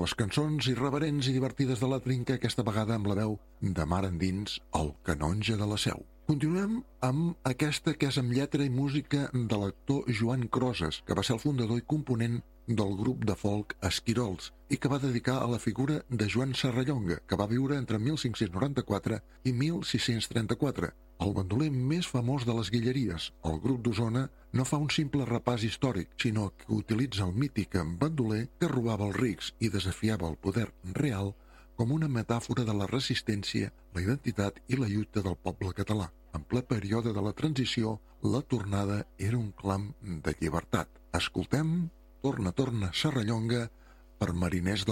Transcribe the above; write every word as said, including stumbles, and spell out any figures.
les cançons irreverents i divertides de la Trinca, aquesta vegada amb la veu de mar endins, el Canonge de la Seu. Continuem amb aquesta que és amb lletra i música de l'actor Joan Crosas, que va ser el fundador i component del grup de folk Esquirols i que va dedicar a la figura de Joan Serrallonga, que va viure entre mil cinc-cents noranta-quatre i mil sis-cents trenta-quatre. El bandoler més famós de les Guilleries, el grup d'Osona, no fa un simple repàs històric, sinó que utilitza el mític bandoler que robava els rics i desafiava el poder real com una metàfora de la resistència, la identitat i la lluita del poble català. En ple període de la transició, la tornada era un clam de llibertat. Escoltem Torna, torna, Serrallonga, per Mariners del